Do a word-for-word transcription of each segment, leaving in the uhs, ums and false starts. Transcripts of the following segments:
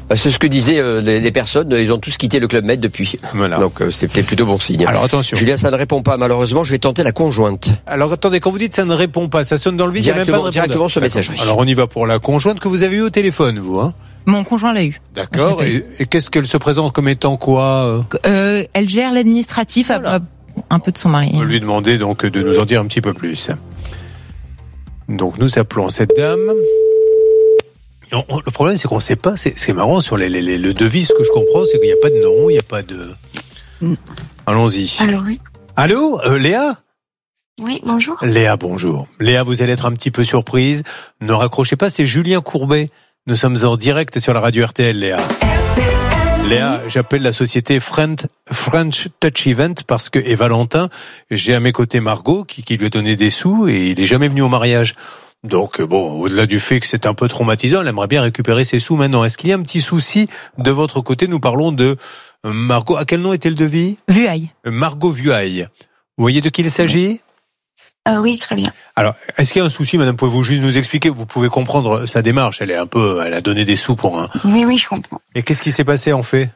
C'est ce que disaient euh, les, les personnes, ils ont tous quitté le Club Med depuis. Voilà. Donc euh, c'était plutôt bon signe. Alors attention. Julien, ça ne répond pas malheureusement, je vais tenter la conjointe. Alors attendez, quand vous dites ça ne répond pas, ça sonne dans le vide, il n'y a même pas de directement sur messagerie. Alors on y va pour la conjointe que vous avez eue au téléphone, vous, hein? Mon conjoint l'a eu. D'accord. Et, et qu'est-ce qu'elle se présente comme étant quoi? euh, Elle gère l'administratif voilà. à, un peu de son mari. On va lui demander donc de nous en dire un petit peu plus. Donc nous appelons cette dame. On, on, le problème, c'est qu'on ne sait pas. C'est, c'est marrant sur les, les, les, le devis. Ce que je comprends, c'est qu'il n'y a pas de nom, il n'y a pas de. Mm. Allons-y. Allô, oui. Allô, euh, Léa. Oui, bonjour. Léa, bonjour. Léa, vous allez être un petit peu surprise. Ne raccrochez pas, c'est Julien Courbet. Nous sommes en direct sur la radio R T L, Léa. R T L. Léa, j'appelle la société French, French Touch Event parce que et Valentin, j'ai à mes côtés Margot qui, qui lui a donné des sous et il est jamais venu au mariage. Donc bon, au-delà du fait que c'est un peu traumatisant, elle aimerait bien récupérer ses sous maintenant. Est-ce qu'il y a un petit souci de votre côté? Nous parlons de Margot. À quel nom était le devis? Vuaille. Margot Vuaille. Vous voyez de qui il s'agit? Euh, oui, très bien. Alors, est-ce qu'il y a un souci, madame? Pouvez-vous juste nous expliquer? Vous pouvez comprendre sa démarche. Elle est un peu, elle a donné des sous pour un. Oui, oui, je comprends. Et qu'est-ce qui s'est passé en fait?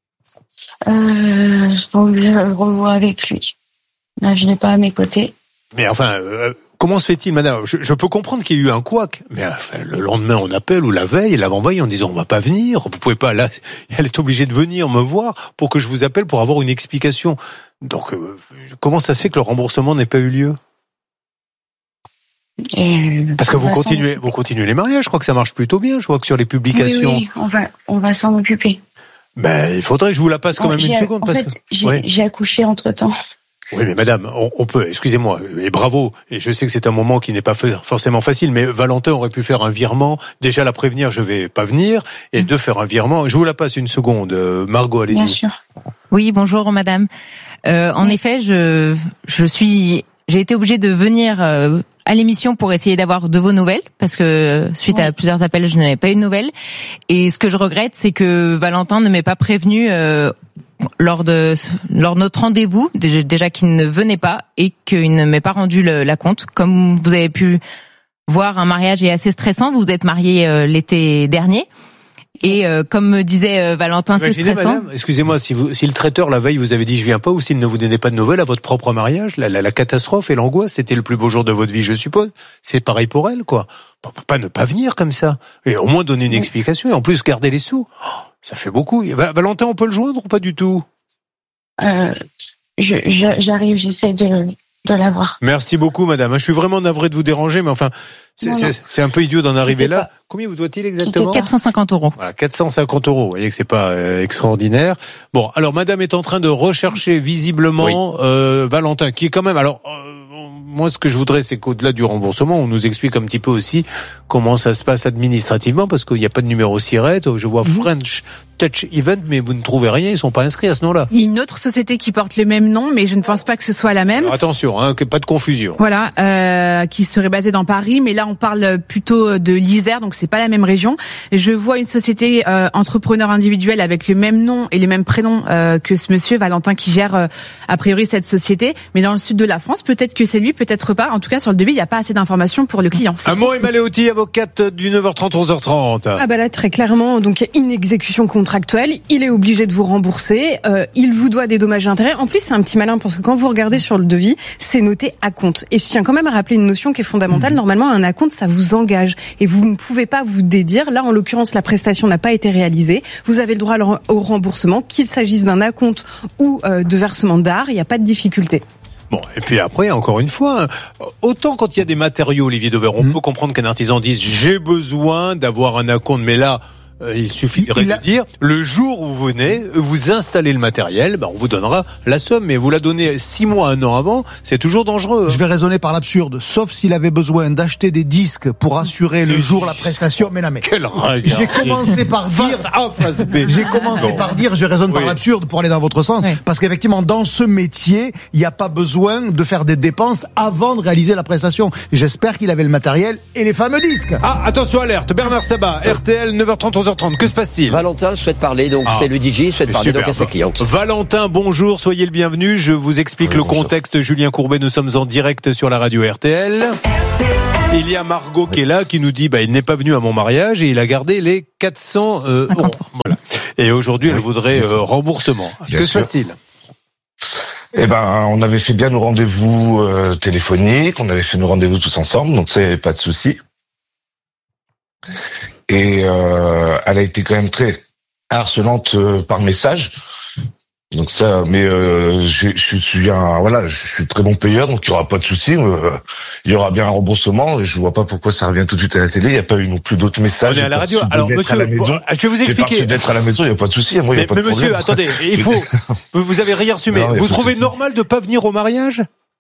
Euh, faut que je revoie avec lui. Là, je l'ai pas à mes côtés. Mais enfin, euh, comment se fait-il, madame? je, je peux comprendre qu'il y a eu un couac, mais enfin, le lendemain on appelle ou la veille, l'avant-veille en disant on va pas venir, vous pouvez pas. Là, elle est obligée de venir me voir pour que je vous appelle pour avoir une explication. Donc, euh, comment ça se fait que le remboursement n'ait pas eu lieu? Et Parce que vous continuez, vous continuez les mariages. Je crois que ça marche plutôt bien. Je vois que sur les publications. Oui, oui, on va, on va s'en occuper. Ben, il faudrait que je vous la passe quand même j'ai, une seconde. En parce fait, que... j'ai, ouais. j'ai accouché entre temps. Oui, mais madame, on, on peut, excusez-moi, et bravo, et je sais que c'est un moment qui n'est pas forcément facile, mais Valentin aurait pu faire un virement, déjà la prévenir, je vais pas venir, et mmh. de faire un virement. Je vous la passe une seconde, Margot, allez-y. Bien sûr. Oui, bonjour madame. Euh, en oui. effet, je, je suis, j'ai été obligée de venir euh, à l'émission pour essayer d'avoir de vos nouvelles, parce que suite oui. à plusieurs appels, je n'avais pas eu de nouvelles. Et ce que je regrette, c'est que Valentin ne m'ait pas prévenu euh, lors de lors de notre rendez-vous, déjà, déjà qu'il ne venait pas et qu'il ne m'ait pas rendu le, la compte. Comme vous avez pu voir, un mariage est assez stressant. Vous vous êtes marié euh, l'été dernier. Et euh, comme me disait euh, Valentin, c'est stressant. Madame, excusez-moi, si, vous, si le traiteur la veille vous avait dit je viens pas, ou s'il ne vous donnait pas de nouvelles à votre propre mariage, la, la, la catastrophe et l'angoisse, c'était le plus beau jour de votre vie, je suppose. C'est pareil pour elle, quoi. On peut pas ne pas venir comme ça. Et au moins donner une oui. explication. Et en plus garder les sous. Oh, ça fait beaucoup. Valentin, on peut le joindre ou pas du tout? euh, je, je, J'arrive, j'essaie de... de l'avoir. Merci beaucoup, madame. Je suis vraiment navré de vous déranger, mais enfin, c'est, non, non. c'est, c'est un peu idiot d'en arriver là. Pas. Combien vous doit-il exactement? quatre cent cinquante euros. Voilà, quatre cent cinquante euros. Vous voyez que c'est pas euh, extraordinaire. Bon, alors, madame est en train de rechercher visiblement oui. euh, Valentin, qui est quand même... Alors, euh, moi, ce que je voudrais, c'est qu'au-delà du remboursement, on nous explique un petit peu aussi comment ça se passe administrativement, parce qu'il n'y a pas de numéro SIRET. Je vois mmh. French Touch Event, mais vous ne trouvez rien, ils sont pas inscrits à ce nom-là. Il y a une autre société qui porte le même nom, mais je ne pense pas que ce soit la même. Alors attention, hein, que pas de confusion. Voilà, euh, qui serait basée dans Paris, mais là on parle plutôt de l'Isère, donc c'est pas la même région. Je vois une société euh, entrepreneur individuel avec le même nom et les mêmes prénoms euh, que ce monsieur Valentin qui gère euh, a priori cette société, mais dans le sud de la France, peut-être que c'est lui, peut-être pas. En tout cas, sur le devis, il n'y a pas assez d'informations pour le client. C'est un mot, Emma Léoty, avocate du neuf heures trente, onze heures trente. Ah bah là, très clairement, donc inexécution contractuelle, il est obligé de vous rembourser, euh, il vous doit des dommages et intérêts. En plus, c'est un petit malin parce que quand vous regardez sur le devis, c'est noté acompte. Et je tiens quand même à rappeler une notion qui est fondamentale. Mmh. Normalement, un acompte, ça vous engage et vous ne pouvez pas vous dédire. Là, en l'occurrence, la prestation n'a pas été réalisée. Vous avez le droit au remboursement, qu'il s'agisse d'un acompte ou euh, de versement d'art. Il n'y a pas de difficulté. Bon, et puis après, encore une fois, autant quand il y a des matériaux, Olivier Dever, on mmh. peut comprendre qu'un artisan dise j'ai besoin d'avoir un acompte, mais là, euh, il suffirait il a... de dire le jour où vous venez, vous installez le matériel, ben on vous donnera la somme, mais vous la donnez six mois, un an avant, c'est toujours dangereux. Hein. Je vais raisonner par l'absurde, sauf s'il avait besoin d'acheter des disques pour assurer le jour la prestation. Mais non, mais quel regard. J'ai commencé par dire, face A, face B. J'ai commencé bon. par dire, je raisonne oui. par l'absurde pour aller dans votre sens, oui. parce qu'effectivement, dans ce métier, il n'y a pas besoin de faire des dépenses avant de réaliser la prestation. J'espère qu'il avait le matériel et les fameux disques. Ah, attention, alerte, Bernard Sabat, R T L, neuf heures trente, onze heures trente, que se passe-t-il? Valentin souhaite parler, donc ah, c'est le D J, souhaite parler donc à sa cliente. Valentin, bonjour, soyez le bienvenu. Je vous explique oui, le bonjour. contexte. Julien Courbet, nous sommes en direct sur la radio R T L. R T L. Il y a Margot qui est là, qui nous dit, bah, il n'est pas venu à mon mariage et il a gardé les quatre cents euh, euros. Voilà. Et aujourd'hui, elle voudrait euh, remboursement. Bien que sûr. se passe-t-il? Eh ben, on avait fait bien nos rendez-vous euh, téléphoniques, on avait fait nos rendez-vous tous ensemble, donc ça, y avait pas de souci. Et euh, elle a été quand même très harcelante euh, par message. Donc ça, mais euh, je, je suis un, voilà, je suis très bon payeur, donc il y aura pas de souci. Euh, il y aura bien un remboursement. Et je vois pas pourquoi ça revient tout de suite à la télé. Il n'y a pas eu non plus d'autres messages. On est à la radio. Alors monsieur, la maison, je vais vous expliquer. D'être à la maison, il n'y a pas de souci. Moi, il y a pas mais de monsieur, problème. attendez, il faut. Vous avez rien reçu, mais non, vous trouvez normal de pas venir au mariage?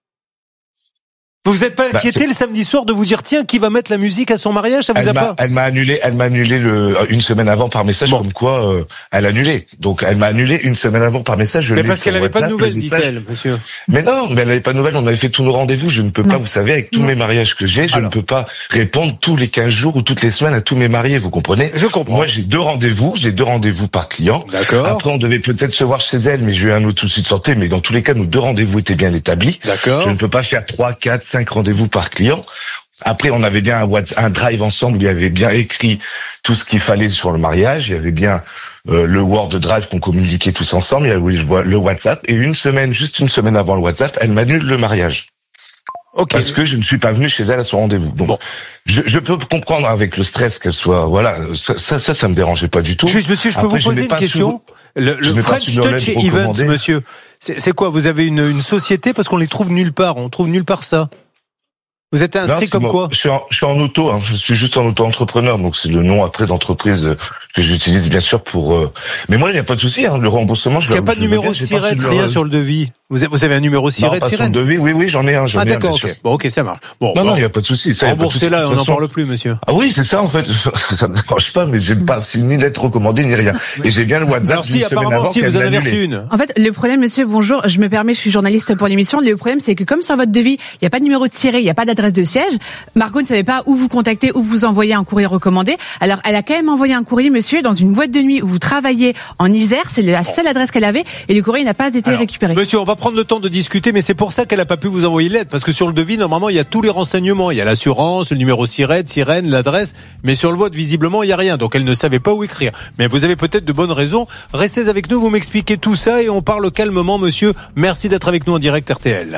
Vous vous êtes pas inquiété bah, le samedi soir de vous dire tiens qui va mettre la musique à son mariage, ça vous elle a m'a, pas Elle m'a annulé, elle m'a annulé le une semaine avant par message bon. Comme quoi euh, elle a annulé. Donc elle m'a annulé une semaine avant par message. Je mais parce qu'elle avait WhatsApp, pas de nouvelles, dit-elle, monsieur. Mais non, mais elle avait pas de nouvelles. On avait fait tous nos rendez-vous. Je ne peux non. pas, vous savez, avec tous non. mes mariages que j'ai, je Alors. ne peux pas répondre tous les quinze jours ou toutes les semaines à tous mes mariés. Vous comprenez? Je comprends. Moi j'ai deux rendez-vous, j'ai deux rendez-vous par client. D'accord. Après on devait peut-être se voir chez elle, mais j'ai eu un autre souci de santé. Mais dans tous les cas, nos deux rendez-vous étaient bien établis. D'accord. Je ne peux pas faire trois, quatre, cinq rendez-vous par client. Après, on avait bien un, WhatsApp, un drive ensemble où il y avait bien écrit tout ce qu'il fallait sur le mariage. Il y avait bien euh, le Word Drive qu'on communiquait tous ensemble. Il y avait le WhatsApp. Et une semaine, juste une semaine avant le WhatsApp, elle m'annule le mariage. Okay. Parce que je ne suis pas venu chez elle à son rendez-vous. Donc, bon. je, je peux comprendre avec le stress qu'elle soit, voilà, ça, ça, ça, ça me dérangeait pas du tout. Juste, monsieur, je peux Après, vous poser une question? Sous, le le French Touch Events, monsieur, c'est, c'est quoi? Vous avez une, une société parce qu'on les trouve nulle part. On trouve nulle part ça. Vous êtes inscrit non, comme moi. quoi? Je suis en, je suis en auto, hein. Je suis juste en auto-entrepreneur, donc c'est le nom après d'entreprise que j'utilise bien sûr pour. Euh... Mais moi, il n'y a pas de souci, hein. Le remboursement. Il n'y a pas de numéro SIRET, rien sur le devis. Vous avez, vous avez un numéro SIRET, SIRET? Sur le devis, oui, oui, j'en ai un. J'en ah ai d'accord, un, ok. Bon, ok, ça marche. Bon, non, bon. non, il n'y a pas de souci. Remboursez là, on n'en parle plus, monsieur. Ah oui, c'est ça en fait. Ça ne dérange pas, mais j'ai pas reçu ni lettre recommandée ni rien. Et j'ai bien le WhatsApp. Alors si, apparemment, si vous en avez reçu une. En fait, le problème, monsieur, bonjour, je me permets, je suis journaliste pour l'émission. Le problème, c'est que comme sur votre devis, il n'y a pas de numéro de SIRET, il n'y a pas d'adresse de siège. Margot ne savait pas où vous contacter, où vous envoyer un courrier recommandé. Alors, elle a quand même envoyé un courrier, monsieur, dans une boîte de nuit où vous travaillez en Isère. C'est la seule adresse qu'elle avait et le courrier n'a pas été Alors, récupéré. Monsieur, on va prendre le temps de discuter, mais c'est pour ça qu'elle n'a pas pu vous envoyer l'aide. Parce que sur le devis, normalement, il y a tous les renseignements. Il y a l'assurance, le numéro SIRET, sirène, l'adresse. Mais sur le vote, visiblement, il n'y a rien. Donc, elle ne savait pas où écrire. Mais vous avez peut-être de bonnes raisons. Restez avec nous, vous m'expliquez tout ça et on parle calmement, monsieur. Merci d'être avec nous en direct R T L.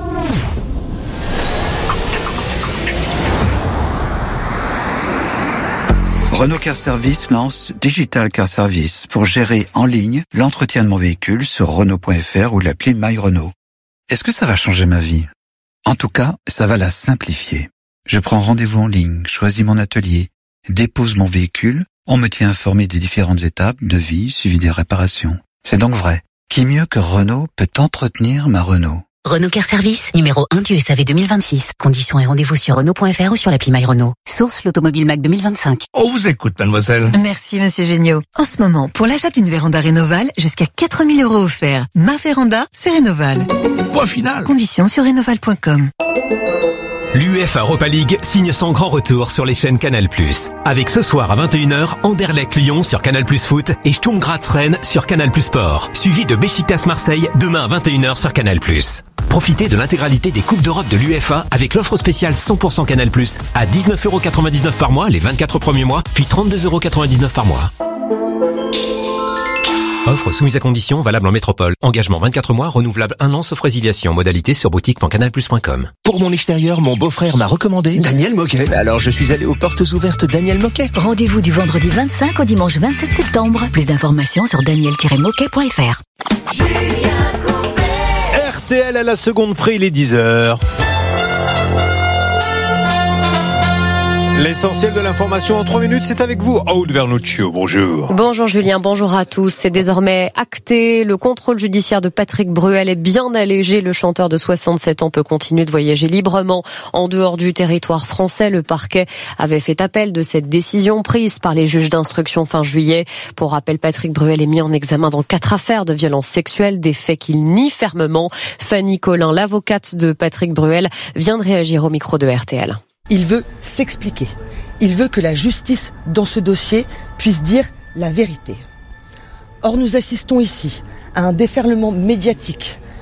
Renault Car Service lance Digital Car Service pour gérer en ligne l'entretien de mon véhicule sur Renault point F R ou l'appli My Renault. Est-ce que ça va changer ma vie? En tout cas, ça va la simplifier. Je prends rendez-vous en ligne, choisis mon atelier, dépose mon véhicule, on me tient informé des différentes étapes, devis, suivi des réparations. C'est donc vrai. Qui mieux que Renault peut entretenir ma Renault? Renault Car Service, numéro un du S A V deux mille vingt-six. Conditions et rendez-vous sur Renault point F R ou sur l'appli My Renault. Source l'Automobile Mac deux mille vingt-cinq. On vous écoute, mademoiselle. Merci, monsieur Géniaud. En ce moment, pour l'achat d'une véranda Rénoval, jusqu'à quatre mille euros offerts. Ma véranda, c'est Rénoval. Point final. Conditions sur rénoval point com. L'UEFA Europa League signe son grand retour sur les chaînes Canal plus. Avec ce soir à vingt et une heures, Anderlecht Lyon sur Canal plus Foot et Sturm Graz Rennes sur Canal plus Sport. Suivi de Beşiktaş Marseille demain à vingt et une heures sur Canal plus. Profitez de l'intégralité des Coupes d'Europe de l'UEFA avec l'offre spéciale cent pour cent Canal plus à dix-neuf euros quatre-vingt-dix-neuf par mois les vingt-quatre premiers mois, puis trente-deux euros quatre-vingt-dix-neuf par mois. Offre soumise à condition, valable en métropole. Engagement vingt-quatre mois, renouvelable un an sauf résiliation. Modalité sur boutique point canal plus point com. Pour mon extérieur, mon beau-frère m'a recommandé Daniel Moquet. Alors je suis allé aux portes ouvertes Daniel Moquet. Rendez-vous du vendredi vingt-cinq au dimanche vingt-sept septembre. Plus d'informations sur daniel tiret moquet point F R. R T L à la seconde près, il est dix heures. L'essentiel de l'information en trois minutes, c'est avec vous, Aude Vernuccio. Bonjour. Bonjour Julien, bonjour à tous. C'est désormais acté. Le contrôle judiciaire de Patrick Bruel est bien allégé. Le chanteur de soixante-sept ans peut continuer de voyager librement en dehors du territoire français. Le parquet avait fait appel de cette décision prise par les juges d'instruction fin juillet. Pour rappel, Patrick Bruel est mis en examen dans quatre affaires de violences sexuelles, des faits qu'il nie fermement. Fanny Collin, l'avocate de Patrick Bruel, vient de réagir au micro de R T L. Il veut s'expliquer. Il veut que la justice, dans ce dossier, puisse dire la vérité. Or, nous assistons ici à un déferlement médiatique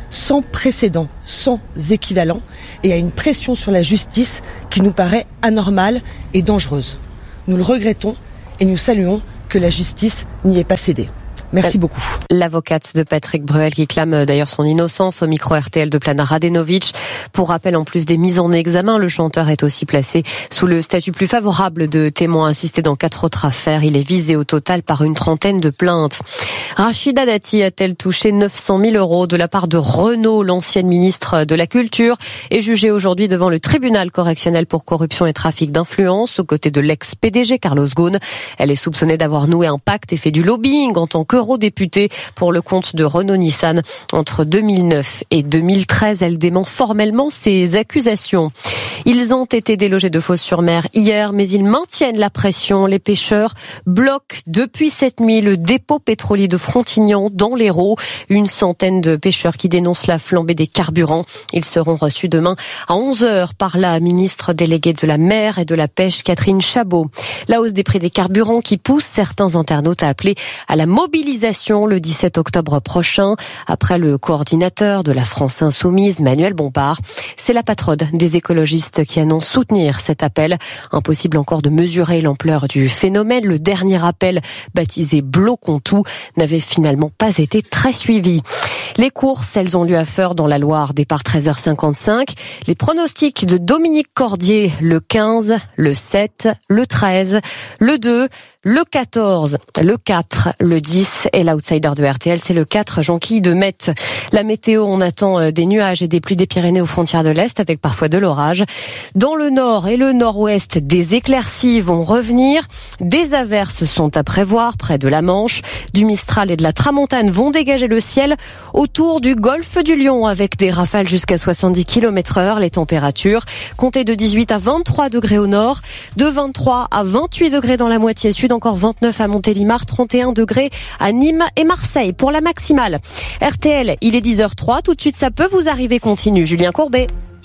sans précédent, sans équivalent, et à une pression sur la justice qui nous paraît anormale et dangereuse. Nous le regrettons et nous saluons que la justice n'y ait pas cédé. Merci beaucoup. L'avocate de Patrick Bruel qui clame d'ailleurs son innocence au micro R T L de Plana Radenovic. Pour rappel, en plus des mises en examen, le chanteur est aussi placé sous le statut plus favorable de témoin assisté dans quatre autres affaires. Il est visé au total par une trentaine de plaintes. Rachida Dati a-t-elle touché neuf cent mille euros de la part de Renaud? L'ancienne ministre de la Culture est jugée aujourd'hui devant le tribunal correctionnel pour corruption et trafic d'influence aux côtés de l'ex-P D G Carlos Ghosn. Elle est soupçonnée d'avoir noué un pacte et fait du lobbying en tant que eurodéputée pour le compte de Renault-Nissan. Entre deux mille neuf et deux mille treize, elle dément formellement ces accusations. Ils ont été délogés de Fos-sur-Mer hier, mais ils maintiennent la pression. Les pêcheurs bloquent depuis cette nuit le dépôt pétrolier de Frontignan dans l'Hérault. Une centaine de pêcheurs qui dénoncent la flambée des carburants. Ils seront reçus demain à onze heures par la ministre déléguée de la mer et de la pêche, Catherine Chabot. La hausse des prix des carburants qui pousse certains internautes à appeler à la mobilisation le dix-sept octobre prochain. Après le coordinateur de la France Insoumise, Manuel Bompard, c'est la patronne des écologistes qui annonce soutenir cet appel. Impossible encore de mesurer l'ampleur du phénomène. Le dernier appel, baptisé Bloquons-tout, n'avait finalement pas été très suivi. Les courses, elles ont lieu à Feurs dans la Loire, départ treize heures cinquante-cinq. Les pronostics de Dominique Cordier, le quinze, le sept, le treize, le deux, le quatorze, le quatre, le dix et l'outsider de R T L, c'est le quatre, Jonquille de Metz. La météo, on attend des nuages et des pluies des Pyrénées aux frontières de l'Est avec parfois de l'orage. Dans le nord et le nord-ouest, des éclaircies vont revenir. Des averses sont à prévoir près de la Manche. Du Mistral et de la Tramontane vont dégager le ciel autour du golfe du Lion avec des rafales jusqu'à soixante-dix kilomètres heure. Les températures comptez de dix-huit à vingt-trois degrés au nord, de vingt-trois à vingt-huit degrés dans la moitié sud, encore vingt-neuf à Montélimar, trente et un degrés à Nîmes et Marseille pour la maximale. R T L, il est dix heures trois, tout de suite ça peut vous arriver, continue Julien Courbet.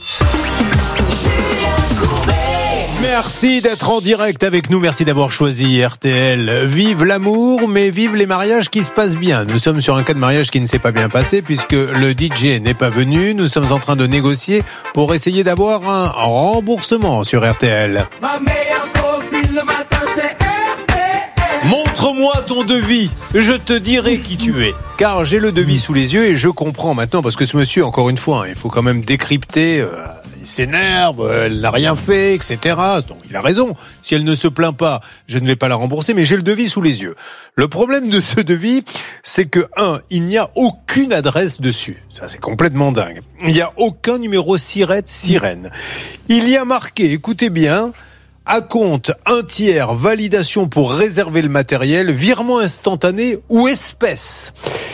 Merci d'être en direct avec nous, merci d'avoir choisi R T L. Vive l'amour, mais vive les mariages qui se passent bien. Nous sommes sur un cas de mariage qui ne s'est pas bien passé puisque le D J n'est pas venu. Nous sommes en train de négocier pour essayer d'avoir un remboursement sur R T L. Ma meilleure copine le matin, c'est R T L. Montre-moi ton devis, je te dirai qui tu es. Car j'ai le devis sous les yeux et je comprends maintenant, parce que ce monsieur, encore une fois, hein, il faut quand même décrypter... Euh, il s'énerve, elle n'a rien fait, et cetera. Donc il a raison. Si elle ne se plaint pas, je ne vais pas la rembourser, mais j'ai le devis sous les yeux. Le problème de ce devis, c'est que, un, il n'y a aucune adresse dessus. Ça, c'est complètement dingue. Il n'y a aucun numéro SIRET sirène. Il y a marqué, écoutez bien, acompte un tiers, validation pour réserver le matériel, virement instantané ou espèce.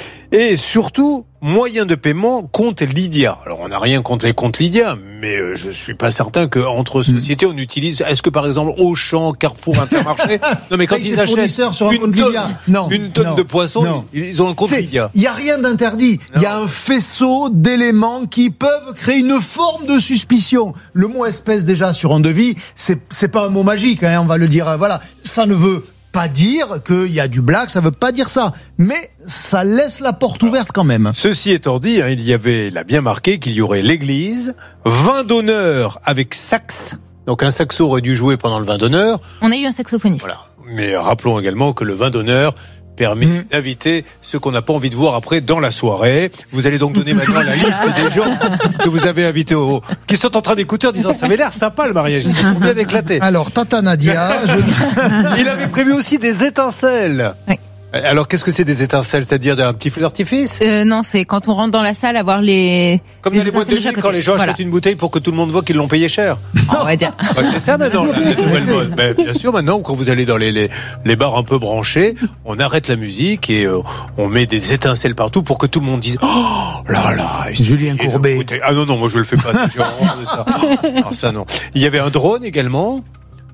Et surtout, moyen de paiement, compte Lydia. Alors, on n'a rien contre les comptes Lydia, mais euh, je suis pas certain qu'entre sociétés, on utilise... Est-ce que, par exemple, Auchan, Carrefour, Intermarché... Non, mais quand ils achètent sur un une, compte tonne, Lydia. Non, une tonne non, de poissons, non. Ils, ils ont un compte C'est, Lydia. Il n'y a rien d'interdit. Il y a un faisceau d'éléments qui peuvent créer une forme de suspicion. Le mot espèce, déjà, sur un devis, c'est, c'est pas un mot magique, hein, on va le dire. Voilà, ça ne veut... pas dire qu'il y a du blague, ça veut pas dire ça. Mais ça laisse la porte ouverte quand même. Ceci étant dit, hein, il y avait, il a bien marqué qu'il y aurait l'église, vin d'honneur avec sax. Donc un saxo aurait dû jouer pendant le vin d'honneur. On a eu un saxophoniste. Voilà. Mais rappelons également que le vin d'honneur permet mmh. d'inviter ceux qu'on n'a pas envie de voir après dans la soirée. Vous allez donc donner maintenant la liste des gens que vous avez invités au, qui sont en train d'écouter en disant ça avait l'air sympa le mariage, ils se sont bien éclatés. Alors Tata Nadia, je... il avait prévu aussi des étincelles. Oui. Alors qu'est-ce que c'est des étincelles, c'est-à-dire un petit feu d'artifice? euh, Non, c'est quand on rentre dans la salle avoir les comme les dans les boîtes de nuit quand les gens voilà. achètent une bouteille pour que tout le monde voit qu'ils l'ont payé cher. On va dire. Bah, c'est ça maintenant, là, cette nouvelle mode. Mais bien sûr, maintenant quand vous allez dans les, les les bars un peu branchés, on arrête la musique et euh, on met des étincelles partout pour que tout le monde dise oh là là. Julien Courbet. Ah non non, moi je le fais pas. Ça, j'ai horreur de ça. Alors ça non. Il y avait un drone également.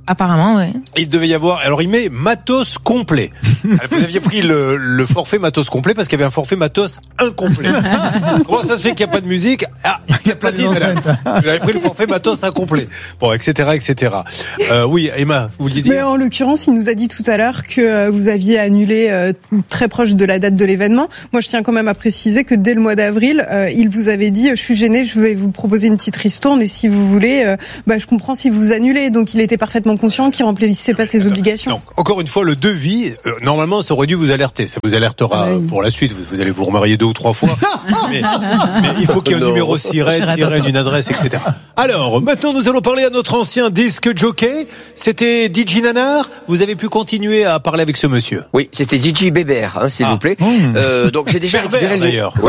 Apparemment, oui. Il devait y avoir. Alors, il met matos complet. Alors, vous aviez pris le, le forfait matos complet parce qu'il y avait un forfait matos incomplet. Comment ça se fait qu'il n'y a pas de musique? Ah, il y a platine. Vous avez pris le forfait matos incomplet. Bon, et cetera, et cetera. Euh, oui, Emma, vous vouliez dire? Mais en l'occurrence, il nous a dit tout à l'heure que euh, vous aviez annulé euh, très proche de la date de l'événement. Moi, je tiens quand même à préciser que dès le mois d'avril, euh, il vous avait dit, je suis gêné, je vais vous proposer une petite ristourne et si vous voulez, euh, bah, je comprends si vous annulez. Donc, il était parfaitement conscient qu'il remplissait pas ses obligations. Donc, encore une fois, le devis, euh, normalement, ça aurait dû vous alerter. Ça vous alertera ouais. pour la suite. Vous, vous allez vous remarier deux ou trois fois. mais, mais il faut qu'il y ait un numéro sirène, sirène, une adresse, et cetera. Alors, maintenant, nous allons parler à notre ancien disque jockey. C'était D J Nanar. Vous avez pu continuer à parler avec ce monsieur? Oui, c'était D J Bébert, hein, s'il ah. vous plaît. Mmh. Euh, donc, j'ai déjà Berbère, récupéré le... d'ailleurs. Oui.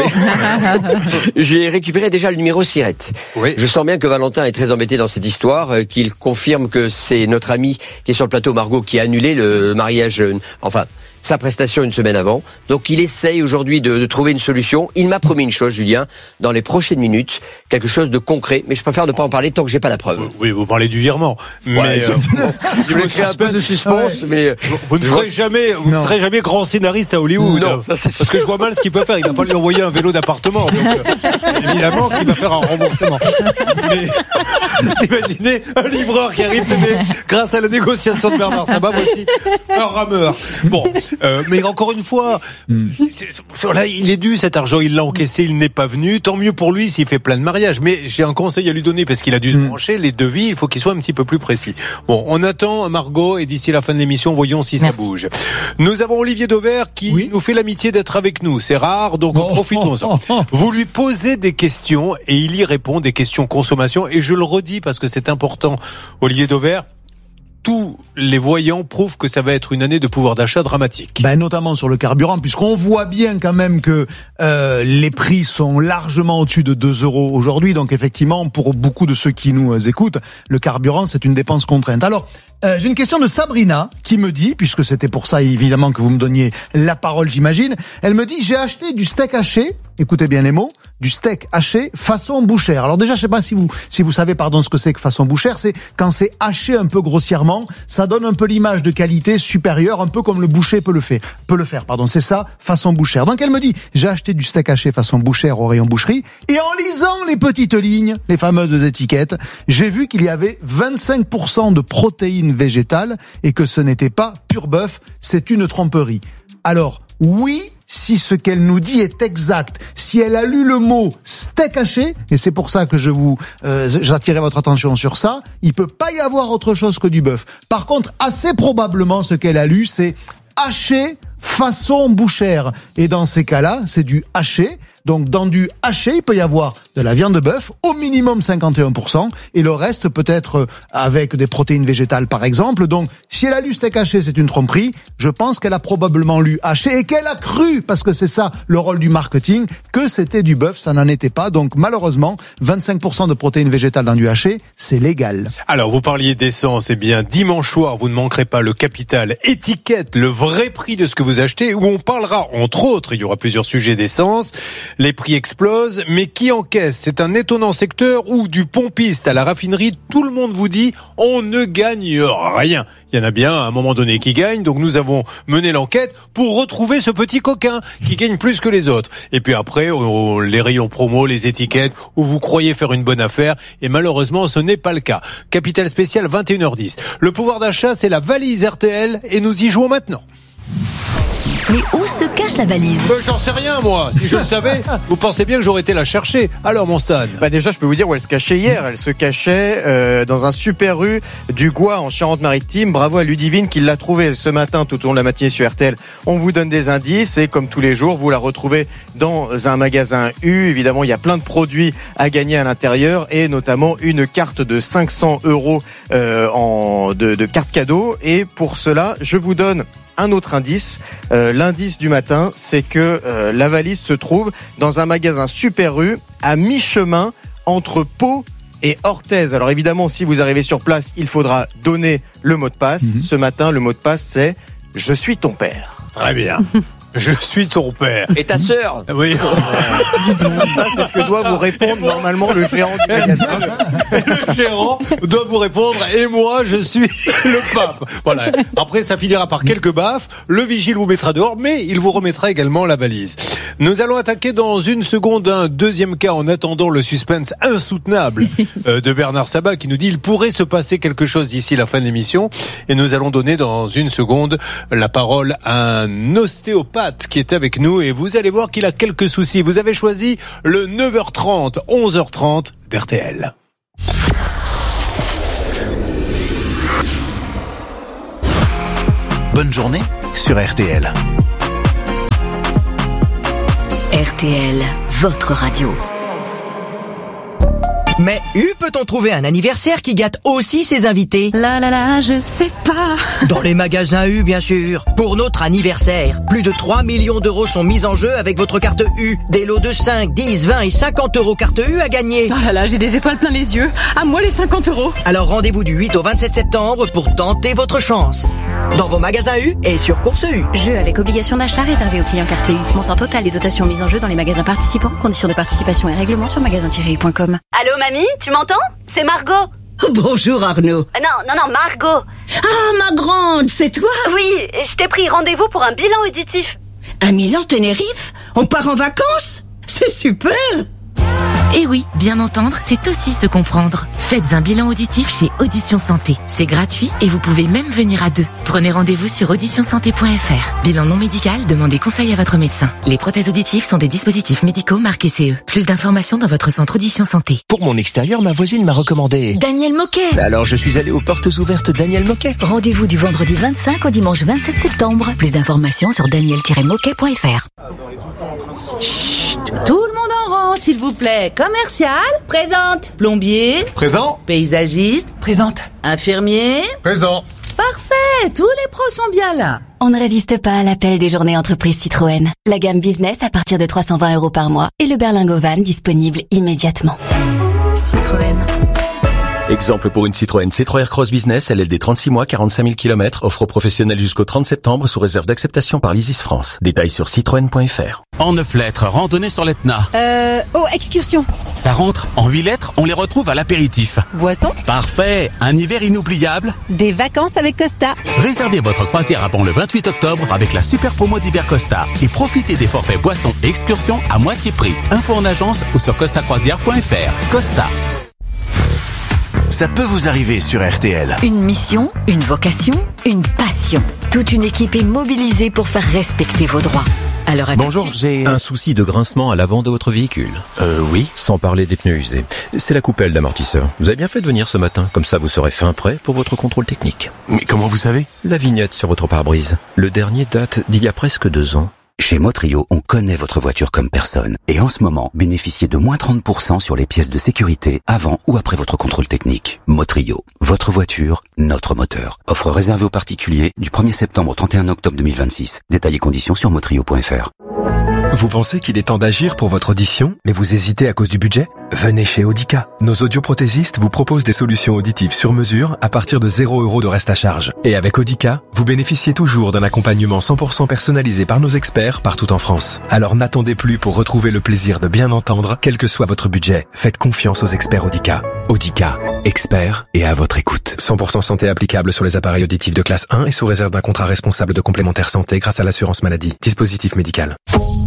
J'ai récupéré déjà le numéro Sirette. Oui. Je sens bien que Valentin est très embêté dans cette histoire, euh, qu'il confirme que c'est notre ami qui est sur le plateau, Margot, qui a annulé le mariage, euh, enfin, sa prestation une semaine avant. Donc il essaye aujourd'hui de, de trouver une solution. Il m'a promis une chose, Julien, dans les prochaines minutes, quelque chose de concret, mais je préfère ne pas en parler tant que j'ai pas la preuve. Oui, vous parlez du virement. Mais ouais, euh, bon, je voulais créer un peu de suspense, ouais. mais vous, vous ne ferez jamais, vous ne serez jamais grand scénariste à Hollywood. Non, ça, c'est parce sûr. Que je vois mal ce qu'il peut faire. Il va pas lui envoyer un vélo d'appartement. Donc, euh, évidemment qu'il va faire un remboursement. Mais vous imaginez un livreur qui arrive grâce à la négociation de Bernard Sabat, voici un rameur. Bon, euh, mais encore une fois, mm. c'est, c'est, là, il est dû cet argent, il l'a encaissé, il n'est pas venu. Tant mieux pour lui s'il fait plein de mariages. Mais j'ai un conseil à lui donner parce qu'il a dû se brancher. Les devis, il faut qu'ils soient un petit peu plus précis. Bon, on attend Margot et d'ici la fin de l'émission, voyons si Merci. Ça bouge. Nous avons Olivier Dauvert qui oui. nous fait l'amitié d'être avec nous. C'est rare, donc oh, profitons-en. Oh, oh, oh. Vous lui posez des questions et il y répond, des questions consommation. Et je le redis parce que c'est important, Olivier Dauvert. Tous les voyants prouvent que ça va être une année de pouvoir d'achat dramatique. Ben notamment sur le carburant, puisqu'on voit bien quand même que euh, les prix sont largement au-dessus de deux euros aujourd'hui. Donc effectivement, pour beaucoup de ceux qui nous écoutent, le carburant, c'est une dépense contrainte. Alors, euh, j'ai une question de Sabrina qui me dit, puisque c'était pour ça évidemment que vous me donniez la parole, j'imagine. Elle me dit, j'ai acheté du steak haché, écoutez bien les mots, du steak haché façon bouchère. Alors déjà, je sais pas si vous si vous savez pardon ce que c'est que façon bouchère, c'est quand c'est haché un peu grossièrement, ça donne un peu l'image de qualité supérieure, un peu comme le boucher peut le faire. Peut le faire, pardon, c'est ça, façon bouchère. Donc elle me dit, j'ai acheté du steak haché façon bouchère au rayon boucherie et en lisant les petites lignes, les fameuses étiquettes, j'ai vu qu'il y avait vingt-cinq pour cent de protéines végétales et que ce n'était pas pur bœuf, c'est une tromperie. Alors, oui, si ce qu'elle nous dit est exact, si elle a lu le mot steak haché, et c'est pour ça que je vous, euh, j'attirais votre attention sur ça, il peut pas y avoir autre chose que du bœuf. Par contre, assez probablement, ce qu'elle a lu, c'est haché façon bouchère. Et dans ces cas-là, c'est du haché. Donc, dans du haché, il peut y avoir de la viande de bœuf, au minimum cinquante et un pour cent, et le reste peut-être avec des protéines végétales, par exemple. Donc, si elle a lu steak haché, c'est une tromperie. Je pense qu'elle a probablement lu haché et qu'elle a cru, parce que c'est ça le rôle du marketing, que c'était du bœuf. Ça n'en était pas. Donc, malheureusement, vingt-cinq pour cent de protéines végétales dans du haché, c'est légal. Alors, vous parliez d'essence. Eh bien, dimanche soir, vous ne manquerez pas le Capital Étiquette, le vrai prix de ce que vous achetez, où on parlera, entre autres, il y aura plusieurs sujets d'essence. Les prix explosent, mais qui encaisse? C'est un étonnant secteur où du pompiste à la raffinerie, tout le monde vous dit on ne gagne rien. Il y en a bien à un moment donné qui gagnent, donc nous avons mené l'enquête pour retrouver ce petit coquin qui gagne plus que les autres. Et puis après, on, les rayons promo, les étiquettes, où vous croyez faire une bonne affaire, et malheureusement ce n'est pas le cas. Capital spécial vingt et une heures dix. Le pouvoir d'achat, c'est la valise R T L, et nous y jouons maintenant. Mais où se cache la valise? euh, J'en sais rien, moi. Si je le savais, vous pensez bien que j'aurais été la chercher. Alors, mon Stan. Bah déjà, je peux vous dire où elle se cachait hier. Elle se cachait euh, dans un super rue du Gois en Charente-Maritime. Bravo à Ludivine qui l'a trouvée ce matin tout au long de la matinée sur R T L. On vous donne des indices et comme tous les jours, vous la retrouvez dans un magasin U. Évidemment, il y a plein de produits à gagner à l'intérieur et notamment une carte de cinq cents euros euh, en de, de carte cadeau. Et pour cela, je vous donne un autre indice, euh, l'indice du matin, c'est que euh, la valise se trouve dans un magasin Super U à mi-chemin entre Pau et Orthez. Alors évidemment, si vous arrivez sur place, il faudra donner le mot de passe. Mmh. Ce matin, le mot de passe, c'est « Je suis ton père ». Très bien. Je suis ton père. Et ta sœur? Oui. Ça, c'est ce que doit vous répondre normalement le gérant du magasin. Le gérant doit vous répondre, et moi, je suis le pape. Voilà. Après, ça finira par quelques baffes. Le vigile vous mettra dehors, mais il vous remettra également la valise. Nous allons attaquer dans une seconde un deuxième cas en attendant le suspense insoutenable de Bernard Sabat qui nous dit il pourrait se passer quelque chose d'ici la fin de l'émission. Et nous allons donner dans une seconde la parole à un ostéopathe qui est avec nous et vous allez voir qu'il a quelques soucis. Vous avez choisi le neuf heures trente, onze heures trente d'R T L. Bonne journée sur R T L. R T L, votre radio. Mais où peut-on trouver un anniversaire qui gâte aussi ses invités? Là là là, je sais pas. Dans les magasins U, bien sûr. Pour notre anniversaire, plus de trois millions d'euros sont mis en jeu avec votre carte U. Des lots de cinq, dix, vingt et cinquante euros carte U à gagner. Oh là là, j'ai des étoiles plein les yeux. À moi les cinquante euros. Alors rendez-vous du huit au vingt-sept septembre pour tenter votre chance. Dans vos magasins U et sur Course U. Jeu avec obligation d'achat réservé aux clients carte U. Montant total des dotations mises en jeu dans les magasins participants. Conditions de participation et règlements sur magasin tiret u point com. Allô mamie, tu m'entends? C'est Margot. Bonjour Arnaud. Euh, non, non, non, Margot. Ah, ma grande, c'est toi? Oui, je t'ai pris rendez-vous pour un bilan auditif. À Milan, Tenerife? On part en vacances? C'est super. Et oui, bien entendre, c'est aussi se comprendre. Faites un bilan auditif chez Audition Santé. C'est gratuit et vous pouvez même venir à deux. Prenez rendez-vous sur audition santé point f r. Bilan non médical, demandez conseil à votre médecin. Les prothèses auditives sont des dispositifs médicaux marqués C E. Plus d'informations dans votre centre Audition Santé. Pour mon extérieur, ma voisine m'a recommandé Daniel Moquet. Alors je suis allé aux portes ouvertes Daniel Moquet. Rendez-vous du vendredi vingt-cinq au dimanche vingt-sept septembre. Plus d'informations sur daniel tiret moquet point f r. Chut, tout le monde en rang, s'il vous plaît. Commercial, présente. Plombier, présent. Paysagiste, présente. Infirmier, présent. Parfait, tous les pros sont bien là. On ne résiste pas à l'appel des journées entreprises Citroën. La gamme business à partir de trois cent vingt euros par mois et le berlingot van disponible immédiatement. Citroën. Exemple pour une Citroën C trois R Cross Business, L L D trente-six mois, quarante-cinq mille kilomètres, offre aux professionnels jusqu'au trente septembre sous réserve d'acceptation par l'Isis France. Détails sur citroën point f r. En neuf lettres, randonnée sur l'Etna. Euh, oh, excursion. Ça rentre. En huit lettres, on les retrouve à l'apéritif. Boisson. Parfait. Un hiver inoubliable. Des vacances avec Costa. Réservez votre croisière avant le vingt-huit octobre avec la super promo d'hiver Costa et profitez des forfaits boissons et excursions à moitié prix. Info en agence ou sur costa croisière point f r. Costa. Ça peut vous arriver sur R T L. Une mission, une vocation, une passion. Toute une équipe est mobilisée pour faire respecter vos droits. Alors à Bonjour, j'ai un souci de grincement à l'avant de votre véhicule. Euh, oui. Sans parler des pneus usés. C'est la coupelle d'amortisseur. Vous avez bien fait de venir ce matin. Comme ça, vous serez fin prêt pour votre contrôle technique. Mais comment vous savez? La vignette sur votre pare-brise. Le dernier date d'il y a presque deux ans. Chez Motrio, on connaît votre voiture comme personne. Et en ce moment, bénéficiez de moins trente pour cent sur les pièces de sécurité avant ou après votre contrôle technique. Motrio, votre voiture, notre moteur. Offre réservée aux particuliers du premier septembre au trente et un octobre deux mille vingt-six. Détails et conditions sur motrio point f r. Vous pensez qu'il est temps d'agir pour votre audition, mais vous hésitez à cause du budget? Venez chez Audica. Nos audioprothésistes vous proposent des solutions auditives sur mesure à partir de zéro euros de reste à charge. Et avec Audica, vous bénéficiez toujours d'un accompagnement cent pour cent personnalisé par nos experts partout en France. Alors n'attendez plus pour retrouver le plaisir de bien entendre, quel que soit votre budget. Faites confiance aux experts Audica. Audica, experts et à votre écoute. cent pour cent santé applicable sur les appareils auditifs de classe un et sous réserve d'un contrat responsable de complémentaire santé grâce à l'assurance maladie. Dispositif médical.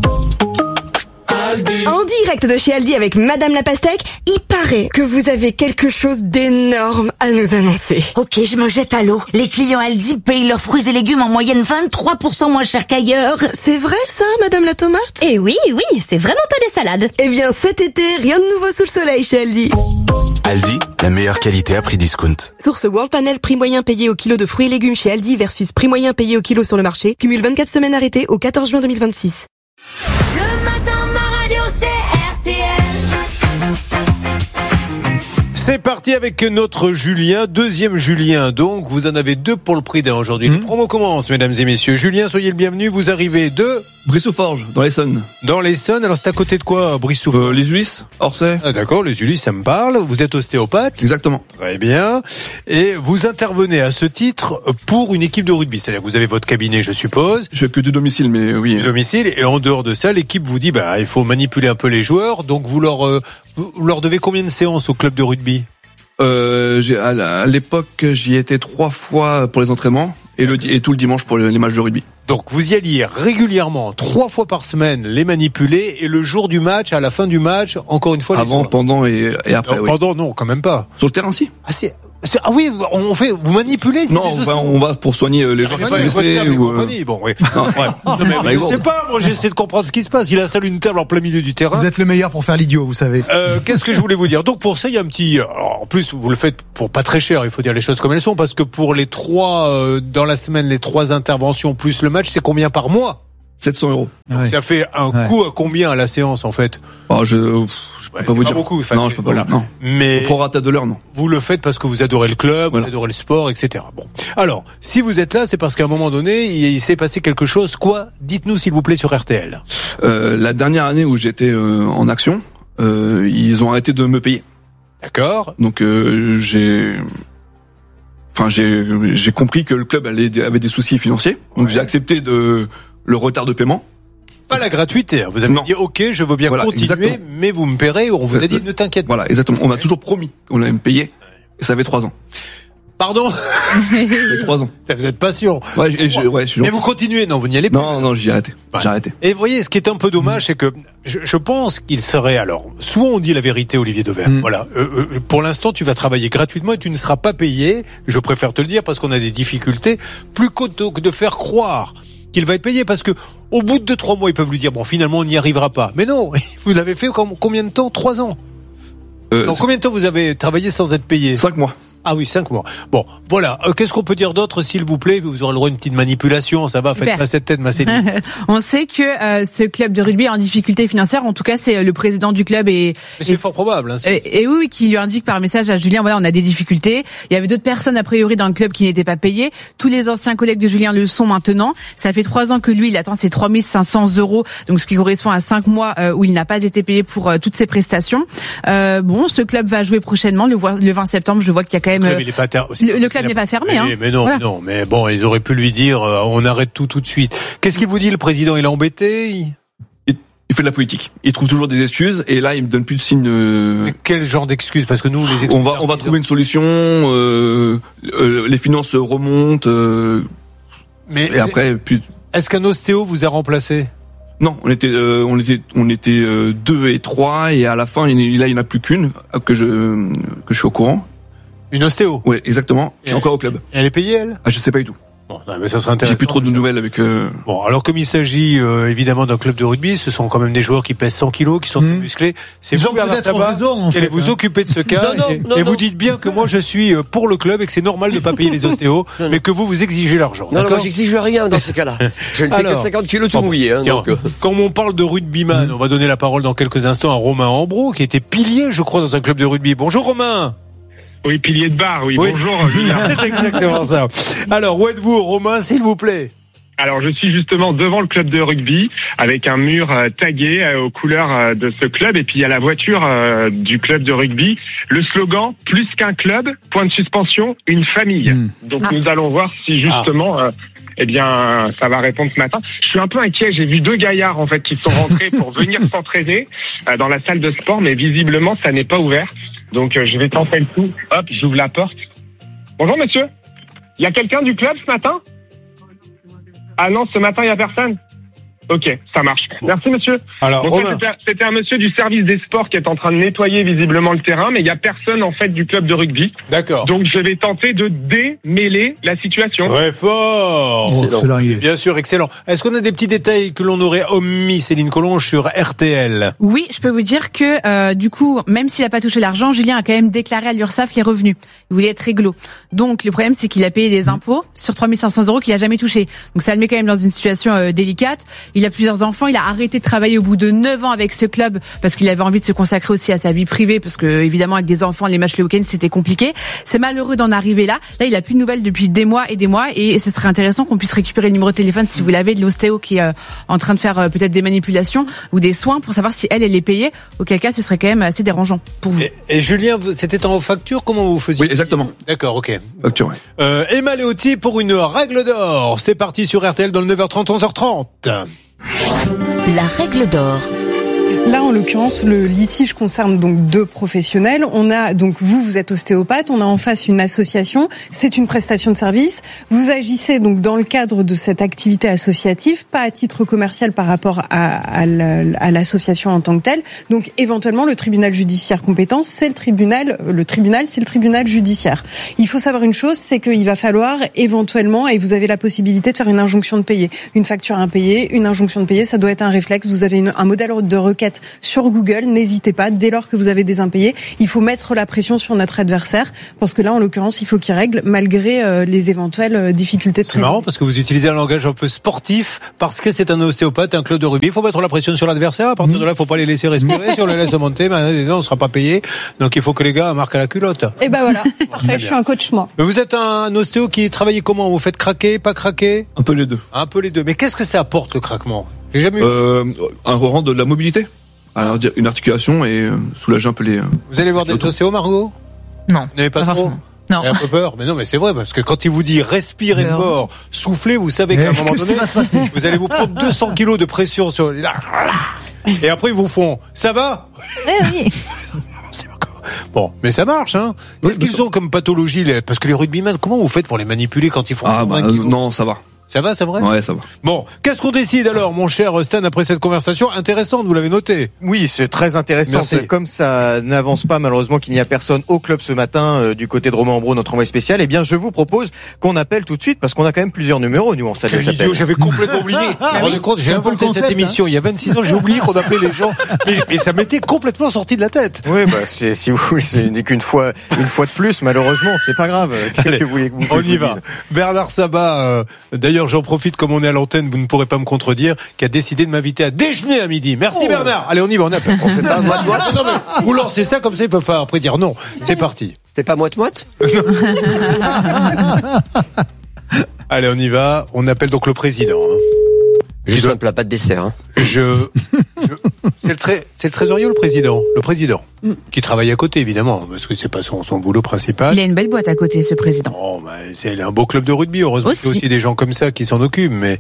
En direct de chez Aldi avec Madame la Pastèque, il paraît que vous avez quelque chose d'énorme à nous annoncer. Ok, je me jette à l'eau. Les clients Aldi payent leurs fruits et légumes en moyenne vingt-trois pour cent moins cher qu'ailleurs. C'est vrai ça, Madame la Tomate? Eh oui, oui, c'est vraiment pas des salades. Eh bien cet été, rien de nouveau sous le soleil chez Aldi. Aldi, la meilleure qualité à prix discount. Source World Panel, prix moyen payé au kilo de fruits et légumes chez Aldi versus prix moyen payé au kilo sur le marché. Cumule vingt-quatre semaines arrêtées au quatorze juin deux mille vingt-six. Le matin, ma radio, c'est R T L. C'est parti avec notre Julien, deuxième Julien. Donc, vous en avez deux pour le prix d'un aujourd'hui. Mmh. Les promos commencent, mesdames et messieurs. Julien, soyez le bienvenu. Vous arrivez de Brissou-Forges, dans l'Essonne. Dans l'Essonne. Alors, c'est à côté de quoi, Brissou-Forges? euh, Les Ulysses, Orsay. Ah, d'accord, les Ulysses, ça me parle. Vous êtes ostéopathe? Exactement. Très bien. Et vous intervenez à ce titre pour une équipe de rugby. C'est-à-dire que vous avez votre cabinet, je suppose. Je fais que du domicile, mais oui. Du domicile. Et en dehors de ça, l'équipe vous dit, bah, il faut manipuler un peu les joueurs. Donc, vous leur, euh, vous leur devez combien de séances au club de rugby? Euh, j'ai, à l'époque, j'y étais trois fois pour les entraînements et, le, et tout le dimanche pour les matchs de rugby. Donc vous y alliez régulièrement, trois fois par semaine, les manipuler, et le jour du match, à la fin du match, encore une fois les avant, pendant et, et après. Non, oui. Pendant, non, quand même pas. Sur le terrain, si. Ah, c'est, c'est, ah oui, on fait, vous manipulez. Non, on va, on va pour soigner les gens qui sont blessés ou. Euh... Bon, oui. Non, ouais. non, mais, mais je sais pas. Moi, j'essaie de comprendre ce qui se passe. Il installe une table en plein milieu du terrain. Vous êtes le meilleur pour faire l'idiot, vous savez. Euh, qu'est-ce que je voulais vous dire? Donc pour ça, il y a un petit. Alors, en plus, vous le faites pour pas très cher. Il faut dire les choses comme elles sont, parce que pour les trois euh, dans la semaine, les trois interventions plus le match, c'est combien par mois? sept cents euros. Donc ouais. Ça fait un ouais. coût à combien à la séance en fait? Oh, je je peux ouais, pas vous dire. Pas beaucoup. Enfin, non, je peux pas. Voilà. Non. Mais au prorata de l'heure, non. Vous le faites parce que vous adorez le club, voilà. Vous adorez le sport, et cetera. Bon. Alors, si vous êtes là, c'est parce qu'à un moment donné, il, il s'est passé quelque chose. Quoi? Dites-nous s'il vous plaît sur R T L. Euh, la dernière année où j'étais euh, en action, euh, ils ont arrêté de me payer. D'accord. Donc euh, j'ai. Enfin, j'ai j'ai compris que le club allait, avait des soucis financiers, donc ouais. j'ai accepté de le retard de paiement. Pas la gratuité. Vous avez non. dit OK, je veux bien voilà, continuer, exactement. Mais vous me paierez. On vous a dit ne t'inquiète pas. Voilà, exactement. On m'a ouais. toujours promis qu'on allait me payer. Et ça fait trois ans. Pardon. Ça fait trois ans. Vous êtes patient. Ouais, je, je, ouais, je suis mais vous continuez, non, vous n'y allez pas. Non, non, j'ai arrêté. Ouais. J'ai arrêté. Et vous voyez, ce qui est un peu dommage, mmh. c'est que je, je pense qu'il serait alors. Soit on dit la vérité, Olivier Dauvert. Mmh. Voilà. Euh, euh, pour l'instant, tu vas travailler gratuitement et tu ne seras pas payé. Je préfère te le dire parce qu'on a des difficultés. Plus que de faire croire qu'il va être payé, parce que au bout de deux, trois mois, ils peuvent lui dire bon, finalement, on n'y arrivera pas. Mais non, vous l'avez fait combien de temps? Trois ans. Euh, Donc, combien de temps vous avez travaillé sans être payé? Cinq mois. Ah oui, cinq mois. Bon, voilà. Euh, qu'est-ce qu'on peut dire d'autre, s'il vous plaît? Vous aurez le droit à une petite manipulation. Ça va, faites pas cette tête, ma Céline. On sait que euh, ce club de rugby est en difficulté financière. En tout cas, c'est le président du club et. Mais c'est et, fort probable. Hein, et, et oui, qui lui indique par message à Julien, voilà, on a des difficultés. Il y avait d'autres personnes a priori dans le club qui n'étaient pas payées. Tous les anciens collègues de Julien le sont maintenant. Ça fait trois ans que lui, il attend ses trois mille cinq cents euros, donc ce qui correspond à cinq mois euh, où il n'a pas été payé pour euh, toutes ses prestations. Euh, bon, ce club va jouer prochainement le, le vingt septembre. Je vois qu'il y a quand même. Le club, il est pas ter- le, le club n'est pas fermé. Mais, hein. mais non, voilà. mais non. Mais bon, ils auraient pu lui dire, euh, on arrête tout tout de suite. Qu'est-ce qu'il vous dit, le président? Il est embêté? Il... Il fait de la politique. Il trouve toujours des excuses et là il me donne plus de signes de. Mais quel genre d'excuses? Parce que nous les excuses. On va on va trouver une solution. Euh, euh, les finances remontent. Euh, mais et après plus. Est-ce qu'un ostéo vous a remplacé? Non, on était euh, on était on était euh, deux et trois et à la fin il, là il n'y en a plus qu'une que je que je suis au courant. Une ostéo? Oui, exactement. Et encore au club. Elle est payée, elle? Ah, je sais pas du tout. Bon, non, mais ça serait intéressant. J'ai plus trop de nouvelles avec. Euh... Bon, alors comme il s'agit euh, évidemment d'un club de rugby, ce sont quand même des joueurs qui pèsent cent kilos, qui sont mmh. très musclés. C'est Ils vous, Bernard Sabat, qui allez vous hein. occuper de ce cas, non, non, et, non, et non. vous dites bien que moi je suis pour le club et que c'est normal de pas payer les ostéos, non, mais que vous vous exigez l'argent. Non, non, moi j'exige rien dans ces cas-là. Je ne fais alors, que cinquante kilos tout mouillé. Hein, tiens, donc. Comme on parle de rugbyman, mmh. on va donner la parole dans quelques instants à Romain Ambro, qui était pilier, je crois, dans un club de rugby. Bonjour Romain. Oui, pilier de bar, oui, oui. Bonjour. C'est exactement ça. Alors, où êtes-vous, Romain, s'il vous plaît? Alors, je suis justement devant le club de rugby, avec un mur euh, tagué euh, aux couleurs euh, de ce club, et puis il y a la voiture euh, du club de rugby. Le slogan, plus qu'un club, point de suspension, une famille. Mmh. Donc, ah. nous allons voir si justement... Ah. Euh, eh bien, ça va répondre ce matin. Je suis un peu inquiet. J'ai vu deux gaillards, en fait, qui sont rentrés pour venir s'entraîner euh, dans la salle de sport, mais visiblement, ça n'est pas ouvert. Donc, euh, je vais tenter le coup. Hop, j'ouvre la porte. Bonjour, monsieur. Il y a quelqu'un du club ce matin? Ah non, ce matin, il n'y a personne? Ok, ça marche. Merci, monsieur. Alors, donc, Romain... c'était, c'était un monsieur du service des sports qui est en train de nettoyer visiblement le terrain, mais il n'y a personne, en fait, du club de rugby. D'accord. Donc, je vais tenter de démêler la situation. Très fort. Excellent. Bien sûr, excellent. Est-ce qu'on a des petits détails que l'on aurait omis, Céline Collonge, sur R T L? Oui, je peux vous dire que, euh, du coup, même s'il n'a pas touché l'argent, Julien a quand même déclaré à l'URSSAF les revenus. Il voulait être réglo. Donc, le problème, c'est qu'il a payé des impôts sur trois mille cinq cents euros qu'il a jamais touché. Donc, ça le met quand même dans une situation euh, délicate. Il a plusieurs enfants. Il a arrêté de travailler au bout de neuf ans avec ce club parce qu'il avait envie de se consacrer aussi à sa vie privée parce que évidemment avec des enfants, les matchs le week-end c'était compliqué. C'est malheureux d'en arriver là. Là, il a plus de nouvelles depuis des mois et des mois et ce serait intéressant qu'on puisse récupérer le numéro de téléphone si vous l'avez de l'ostéo qui est euh, en train de faire euh, peut-être des manipulations ou des soins pour savoir si elle elle est payée. Auquel cas, ce serait quand même assez dérangeant pour vous. Et, et Julien, c'était en facture, comment vous faisiez? Oui, exactement. D'accord, ok. Facture, oui. Euh, Emma Léoty pour une règle d'or. C'est parti sur R T L dans le neuf heures trente, onze heures trente. La règle d'or. Là, en l'occurrence, le litige concerne donc deux professionnels. On a donc vous, vous êtes ostéopathe. On a en face une association. C'est une prestation de service. Vous agissez donc dans le cadre de cette activité associative, pas à titre commercial par rapport à, à, à l'association en tant que telle. Donc, éventuellement, le tribunal judiciaire compétent, c'est le tribunal. Le tribunal, c'est le tribunal judiciaire. Il faut savoir une chose, c'est qu'il va falloir éventuellement, et vous avez la possibilité de faire une injonction de payer, une facture impayée, une injonction de payer. Ça doit être un réflexe. Vous avez une, un modèle de requête sur Google, n'hésitez pas, dès lors que vous avez des impayés, il faut mettre la pression sur notre adversaire, parce que là, en l'occurrence, il faut qu'il règle, malgré euh, les éventuelles euh, difficultés de trésorerie. C'est marrant, parce que vous utilisez un langage un peu sportif, parce que c'est un ostéopathe, un club de rugby, il faut mettre la pression sur l'adversaire, à partir mmh. de là, il faut pas les laisser respirer, si on les laisse monter, ben, non, on sera pas payé, donc il faut que les gars marquent à la culotte. Et ben voilà, parfait, je suis un coach, moi. Mais vous êtes un ostéo qui travaille comment? Vous faites craquer, pas craquer? Un peu les deux. Un peu les deux. Mais qu'est-ce que ça apporte, le craquement? J'ai jamais eu. Euh, un rend de la mobilité. Alors, une articulation et euh, soulager un peu les... Euh, vous allez voir des ostéos, Margot? Non. Vous n'avez pas, pas trop? Non. Vous avez un peu peur? Mais non, mais c'est vrai, parce que quand il vous dit respirez Peur. fort, soufflez, vous savez qu'à un moment donné, vous allez vous prendre deux cents kilos de pression sur les... Et après, ils vous font, ça va? Oui, oui. Bon, mais ça marche, hein? Qu'est-ce oui, qu'ils ont comme pathologie? Parce que les rugbymen, comment vous faites pour les manipuler quand ils font ah, bah, euh, non, ça va. Ça va, c'est vrai? Ouais, ça va. Bon, qu'est-ce qu'on décide alors, mon cher Stan, après cette conversation intéressante, vous l'avez noté? Oui, c'est très intéressant. Comme ça n'avance pas, malheureusement, qu'il n'y a personne au club ce matin, euh, du côté de Romain Ambro, notre envoyé spécial, eh bien, je vous propose qu'on appelle tout de suite, parce qu'on a quand même plusieurs numéros, nous, en salle des appels. J'avais complètement oublié. Ah, oui, compte, j'ai inventé cette hein. émission il y a vingt-six ans, j'ai oublié qu'on appelait les gens, mais, mais ça m'était complètement sorti de la tête. Oui, bah, c'est, si vous, c'est qu'une fois, une fois de plus, malheureusement, c'est pas grave. Allez, que vous voulez que vous on y va. Dise. Bernard Sabat, euh, d'ailleurs, j'en profite comme on est à l'antenne, vous ne pourrez pas me contredire, qui a décidé de m'inviter à déjeuner à midi. Merci oh. Bernard. Allez, on y va, on appelle. On fait pas moite-moite. Non, mais vous lancez ça comme ça, ils peuvent pas après dire non. C'est parti. C'était pas moite-moite? Allez, on y va. On appelle donc le président. Hein. Juste un plat, pas de dessert. Hein. Je, je c'est le très, c'est le trésorier ou le président? Le président. Mm. Qui travaille à côté, évidemment, parce que c'est pas son, son boulot principal. Il a une belle boîte à côté, ce président. Oh, bah, c'est il a un beau club de rugby, heureusement. Il y a aussi des gens comme ça qui s'en occupent, mais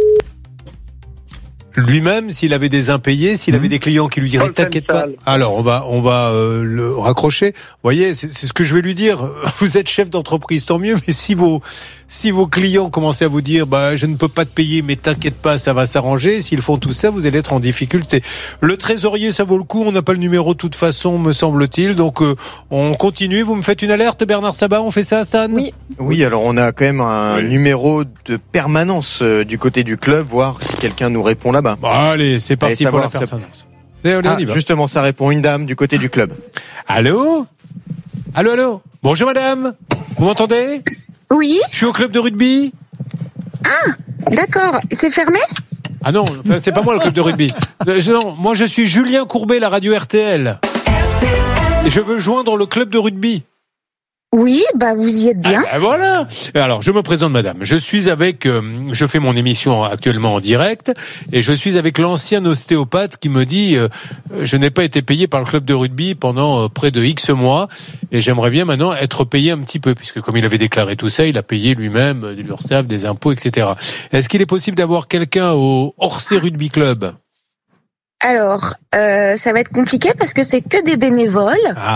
lui-même, s'il avait des impayés, s'il mmh. avait des clients qui lui diraient t'inquiète pas. Alors, on va, on va euh, le raccrocher. Vous voyez, c'est, c'est ce que je vais lui dire. Vous êtes chef d'entreprise, tant mieux. Mais si vos, si vos clients commencent à vous dire, bah, je ne peux pas te payer, mais t'inquiète pas, ça va s'arranger. S'ils font tout ça, vous allez être en difficulté. Le trésorier, ça vaut le coup. On n'a pas le numéro de toute façon, me semble-t-il. Donc, euh, on continue. Vous me faites une alerte, Bernard Sabat. On fait ça, Stan? Oui. Oui. Alors, on a quand même un oui. numéro de permanence euh, du côté du club, voir si quelqu'un nous répond là. Bon, allez, c'est parti pour la permanence. Ça... Ah, justement, ça répond une dame du côté du club. Allô? Allô, allô? Bonjour madame. Vous m'entendez? Oui. Je suis au club de rugby. Ah, d'accord. C'est fermé? Ah non, enfin, c'est pas moi le club de rugby. Non, moi je suis Julien Courbet, la radio R T L. R T L. Et je veux joindre le club de rugby. Oui, bah vous y êtes bien. Ah, voilà. Alors, je me présente, madame. Je suis avec, euh, je fais mon émission actuellement en direct, et je suis avec l'ancien ostéopathe qui me dit, euh, je n'ai pas été payé par le club de rugby pendant euh, près de X mois, et j'aimerais bien maintenant être payé un petit peu, puisque comme il avait déclaré tout ça, il a payé lui-même de l'URSSAF, des impôts, et cetera. Est-ce qu'il est possible d'avoir quelqu'un au Orsay Rugby Club? Alors, euh, ça va être compliqué parce que c'est que des bénévoles. Ah.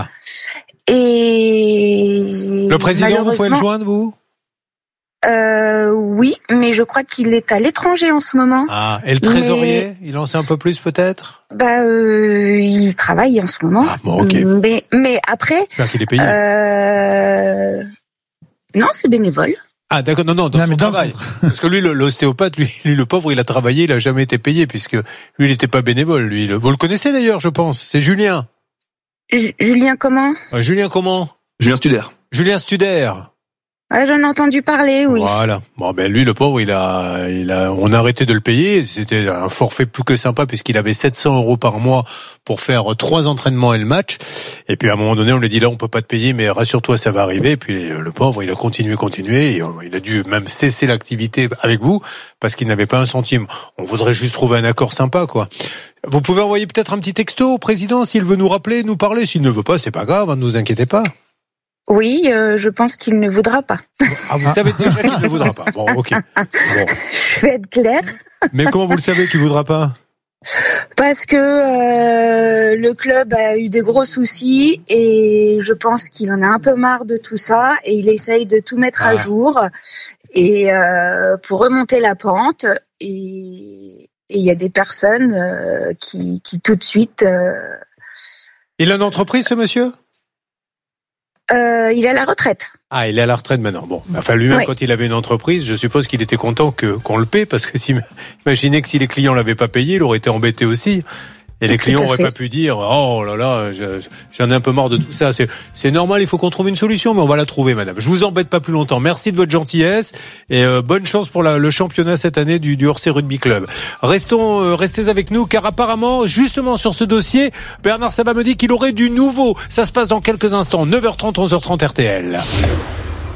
Et le président, vous pouvez le joindre, vous? Euh, oui, mais je crois qu'il est à l'étranger en ce moment. Ah, et le trésorier, mais... il en sait un peu plus peut-être? Bah, euh, il travaille en ce moment. Ah, bon, ok. Mais, mais après. J'espère qu'il est payé. Euh... Non, c'est bénévole. Ah, d'accord, non, non, dans non, son travail. Son... Parce que lui, l'ostéopathe, lui, lui, le pauvre, il a travaillé, il a jamais été payé, puisque lui, il n'était pas bénévole, lui. Vous le connaissez d'ailleurs, je pense. C'est Julien. J- Julien comment? euh, Julien comment? Julien Studer. Julien Studer. Ah, j'en ai entendu parler, oui. Voilà. Bon, ben lui, le pauvre, il a, il a, on a arrêté de le payer. C'était un forfait plus que sympa puisqu'il avait sept cents euros par mois pour faire trois entraînements et le match. Et puis à un moment donné, on lui a dit là, on peut pas te payer, mais rassure-toi, ça va arriver. Et puis le pauvre, il a continué, continué. Et il a dû même cesser l'activité avec vous parce qu'il n'avait pas un centime. On voudrait juste trouver un accord sympa, quoi. Vous pouvez envoyer peut-être un petit texto au président s'il veut nous rappeler, nous parler. S'il ne veut pas, c'est pas grave, hein, ne vous inquiétez pas. Oui, euh, je pense qu'il ne voudra pas. Ah, vous savez déjà qu'il ne voudra pas. Bon, ok. Bon. Je vais être claire. Mais comment vous le savez qu'il voudra pas? Parce que euh, le club a eu des gros soucis et je pense qu'il en a un peu marre de tout ça et il essaye de tout mettre ah. à jour et euh, pour remonter la pente et il y a des personnes euh, qui, qui tout de suite. Euh... Il a une entreprise, ce monsieur? Euh, il est à la retraite. Ah, il est à la retraite maintenant. Bon, enfin lui-même, oui. Quand il avait une entreprise, je suppose qu'il était content que qu'on le paie, parce que si, imaginez que si les clients l'avaient pas payé, il aurait été embêté aussi. Et les clients n'auraient pas pu dire, oh là là, j'en ai un peu marre de tout ça. C'est, c'est normal, il faut qu'on trouve une solution, mais on va la trouver, madame. Je vous embête pas plus longtemps. Merci de votre gentillesse et euh, bonne chance pour la, le championnat cette année du, du Orsay Rugby Club. Restons, euh, restez avec nous, car apparemment, justement sur ce dossier, Bernard Sabat me dit qu'il aurait du nouveau. Ça se passe dans quelques instants, neuf heures trente, onze heures trente R T L.